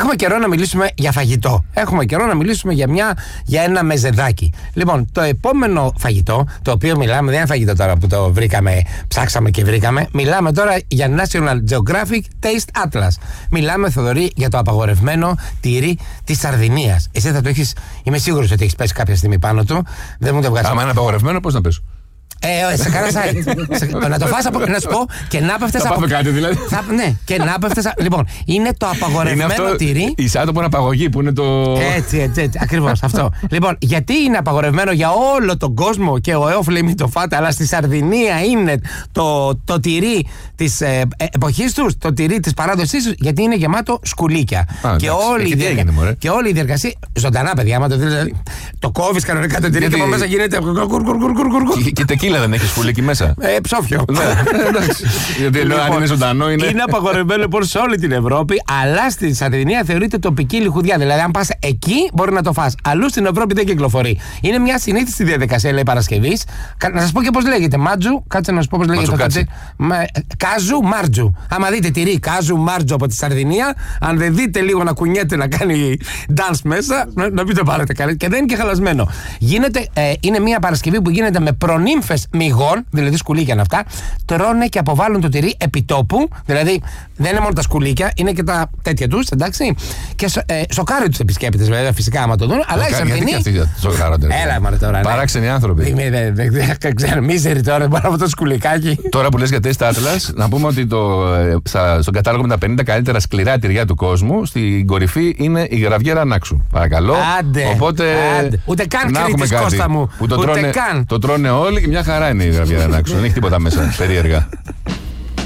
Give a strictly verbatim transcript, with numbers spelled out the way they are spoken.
Έχουμε καιρό να μιλήσουμε για φαγητό. Έχουμε καιρό να μιλήσουμε για, μια, για ένα μεζεδάκι. Λοιπόν, το επόμενο φαγητό, το οποίο μιλάμε, δεν είναι φαγητό τώρα που το βρήκαμε, ψάξαμε και βρήκαμε. Μιλάμε τώρα για National Geographic Taste Atlas. Μιλάμε, Θοδωρή, για το απαγορευμένο τυρί της Σαρδινίας. Εσύ θα το έχεις, είμαι σίγουρος ότι έχεις πέσει κάποια στιγμή πάνω του. Δεν μου το βγάζει. Άμα είναι απαγορευμένο, πώς να πέσω. Ε, σε κάνα site. Να το φας από. Να σου πω και να πέφτες από. από. Κάτι δηλαδή. Θα, ναι, και να πέφτες. Λοιπόν, είναι το απαγορευμένο είναι αυτό, τυρί. Εισάτο από απαγωγή που είναι το. Έτσι, έτσι, έτσι. Ακριβώς αυτό. Λοιπόν, γιατί είναι απαγορευμένο για όλο τον κόσμο και ο Έοφλε μην το φάτε, αλλά στη Σαρδινία είναι το, το τυρί της ε, εποχής τους, το τυρί της παράδοσής τους, γιατί είναι γεμάτο σκουλίκια. Α, και, όλη η διεργα... έγινε, και όλη η διεργασία. Ζωντανά, παιδιά, άμα το δει. Το κόβεις κανονικά το τυρί γιατί... και από μέσα γίνεται. Και τεκίλα δεν έχει σκουλίκι μέσα. Ε, ψόφιο. Εντάξει. Γιατί αν είναι ζωντανό είναι. Είναι απαγορευμένο λοιπόν σε όλη την Ευρώπη, αλλά στη Σαρδινία θεωρείται τοπική λιχουδιά. Δηλαδή, αν πας εκεί, μπορεί να το φας. Αλλού στην Ευρώπη δεν κυκλοφορεί. Είναι μια συνήθιστη διαδικασία, λέει, Παρασκευής. Να σας πω και πώς λέγεται. Μάτζου, κάτσε να σας πω πώς λέγεται. Κάτσε. Κάζου Μάρτζου. Άμα δείτε τυρί Κάζου Μάρτζου από τη Σαρδινία, αν δεν δείτε λίγο να κουνιέται να κάνει dance μέσα, να, να μην το πάρετε καλά. Και δεν είναι και χαλασμένο. Γίνεται, ε, είναι μια Παρασκευή που γίνεται με προνύμφες μυγών, δηλαδή σκουλίκια είναι αυτά, τρώνε και αποβάλλουν το τυρί επιτόπου. Δηλαδή δεν είναι μόνο τα σκουλίκια, είναι και τα τέτοια τους, εντάξει. Και σο, ε, σοκάρει τους επισκέπτες, βέβαια, φυσικά, άμα το δουν. Αλλά οι Σαρδινοί. Γιατί και αυτοί σοκάρονται. Έλα, μωρέ τώρα. Παράξενοι άνθρωποι. Δεν ξέρω, μίζεροι τώρα, πάνω από το σκουλικάκι. Τώρα που λες για Taste Atlas, να πούμε ότι το, στα, στον κατάλογο με τα πενήντα καλύτερα σκληρά τυριά του κόσμου, στην κορυφή είναι η γραβιέρα Νάξου. Παρακαλώ. Άντε. Οπότε. Άντε. Ούτε καν κρίτης, Κώστα μου. Που το Ούτε τρώνε, καν. το τρώνε όλοι και μια χαρά είναι η γραβιέρα Νάξου. Δεν έχει τίποτα μέσα περίεργα.